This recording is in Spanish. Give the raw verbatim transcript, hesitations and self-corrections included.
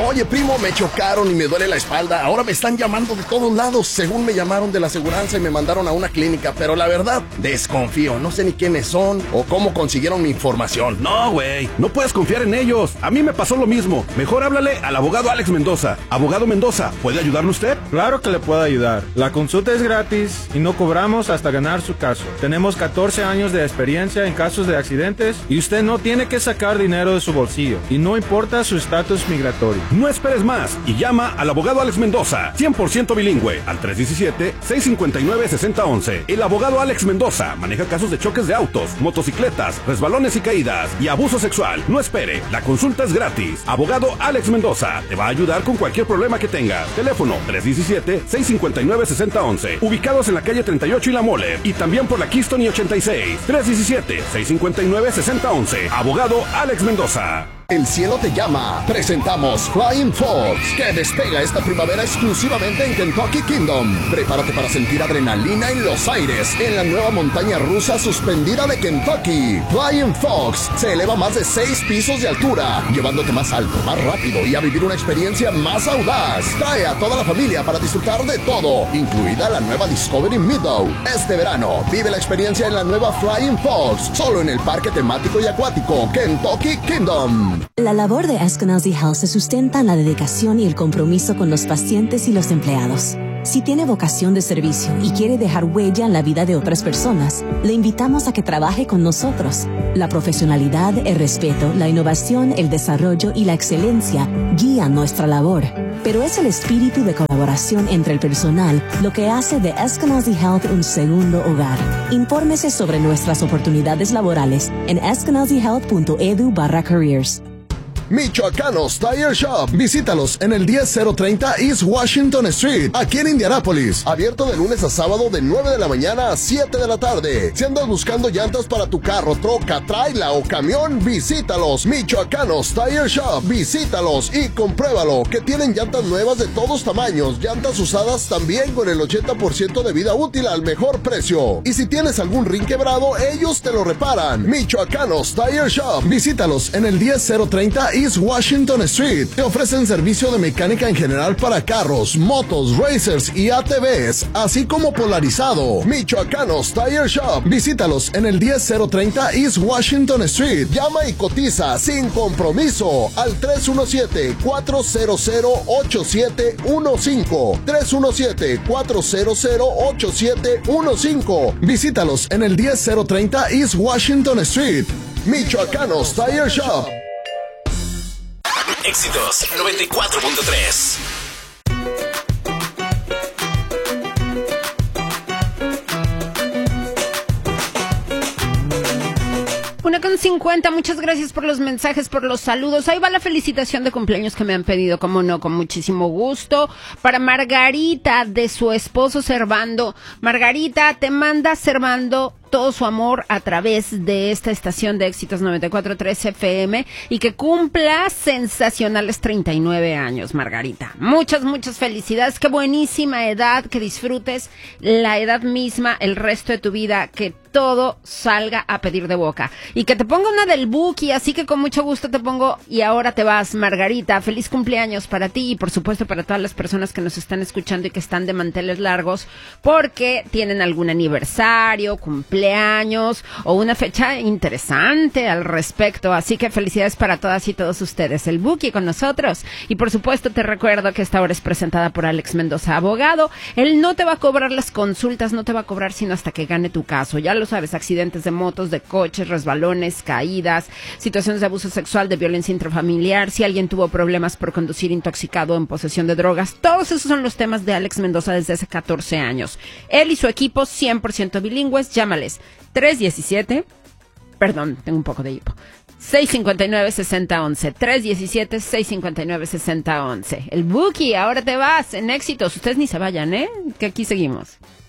Oye, primo, me chocaron y me duele la espalda. Ahora me están llamando de todos lados. Según me llamaron de la aseguranza y me mandaron a una clínica. Pero la verdad, desconfío. No sé ni quiénes son o cómo consiguieron mi información. No, güey. No puedes confiar en ellos. A mí me pasó lo mismo. Mejor háblale al abogado Alex Mendoza. Abogado Mendoza, ¿puede ayudarle usted? Claro que le puedo ayudar. La consulta es gratis y no cobramos hasta ganar su caso. Tenemos catorce años de experiencia en casos de accidentes y usted no tiene que sacar dinero de su bolsillo. Y no importa su estatus migratorio. No esperes más y llama al abogado Alex Mendoza, cien por ciento bilingüe, al tres uno siete, seis cinco nueve, seis cero uno uno. El abogado Alex Mendoza maneja casos de choques de autos, motocicletas, resbalones y caídas y abuso sexual. No espere, la consulta es gratis. Abogado Alex Mendoza te va a ayudar con cualquier problema que tengas. Teléfono tres uno siete, seis cinco nueve, seis cero uno uno. Ubicados en la calle treinta y ocho y La Mole y también por la Keystone y ochenta y seis. tres uno siete, seis cinco nueve, seis cero uno uno. Abogado Alex Mendoza. El cielo te llama. Presentamos Flying Fox, que despega esta primavera exclusivamente en Kentucky Kingdom. Prepárate para sentir adrenalina en los aires en la nueva montaña rusa suspendida de Kentucky. Flying Fox se eleva más de seis pisos de altura, llevándote más alto, más rápido y a vivir una experiencia más audaz. Trae a toda la familia para disfrutar de todo, incluida la nueva Discovery Meadow. Este verano, vive la experiencia en la nueva Flying Fox, solo en el parque temático y acuático Kentucky Kingdom. La labor de Eskenazi Health se sustenta en la dedicación y el compromiso con los pacientes y los empleados. Si tiene vocación de servicio y quiere dejar huella en la vida de otras personas, le invitamos a que trabaje con nosotros. La profesionalidad, el respeto, la innovación, el desarrollo y la excelencia guían nuestra labor. Pero es el espíritu de colaboración entre el personal lo que hace de Eskenazi Health un segundo hogar. Infórmese sobre nuestras oportunidades laborales en eskenazi health punto edu barra careers. Michoacanos Tire Shop. Visítalos en el diez mil treinta East Washington Street, aquí en Indianápolis. Abierto de lunes a sábado de nueve de la mañana a siete de la tarde. Si andas buscando llantas para tu carro, troca, traila o camión, visítalos. Michoacanos Tire Shop. Visítalos y compruébalo, que tienen llantas nuevas de todos tamaños, llantas usadas también con el ochenta por ciento de vida útil al mejor precio. Y si tienes algún rin quebrado, ellos te lo reparan. Michoacanos Tire Shop. Visítalos en el diez mil treinta East Washington Street. Te ofrecen servicio de mecánica en general para carros, motos, racers y A T Vs, así como polarizado. Michoacanos Tire Shop. Visítalos en el diez mil treinta East Washington Street. Llama y cotiza sin compromiso al tres uno siete, cuatro cero cero, ocho siete uno cinco. tres uno siete, cuatro cero cero, ocho siete uno cinco. Visítalos en el diez mil treinta East Washington Street. Michoacanos Tire Shop. Éxitos noventa y cuatro punto tres. Una con cincuenta, muchas gracias por los mensajes, por los saludos. Ahí va la felicitación de cumpleaños que me han pedido, como no, con muchísimo gusto. Para Margarita, de su esposo Servando. Margarita, te manda Servando todo su amor a través de esta estación de Éxitos noventa y cuatro punto tres F M y que cumpla sensacionales treinta y nueve años, Margarita. Muchas, muchas felicidades. Qué buenísima edad, que disfrutes la edad misma el resto de tu vida, que todo salga a pedir de boca. Y que te ponga una del Buki, así que con mucho gusto te pongo Y ahora te vas, Margarita. Feliz cumpleaños para ti y por supuesto para todas las personas que nos están escuchando y que están de manteles largos porque tienen algún aniversario, cumpleaños o una fecha interesante al respecto. Así que felicidades para todas y todos ustedes. El Buki con nosotros. Y por supuesto te recuerdo que esta hora es presentada por Alex Mendoza, abogado. Él no te va a cobrar las consultas, no te va a cobrar sino hasta que gane tu caso. Ya lo sabes, accidentes de motos, de coches, resbalones, caídas, situaciones de abuso sexual, de violencia intrafamiliar, si alguien tuvo problemas por conducir intoxicado o en posesión de drogas. Todos esos son los temas de Alex Mendoza desde hace catorce años. Él y su equipo cien por ciento bilingües. Llámales tres diecisiete, perdón, tengo un poco de hipo, seis cinco nueve, seis cero uno uno, tres diecisiete, seis cinco nueve, seis cero uno uno. El Buki, ahora te vas en Éxitos. Ustedes ni se vayan, ¿eh? Que aquí seguimos.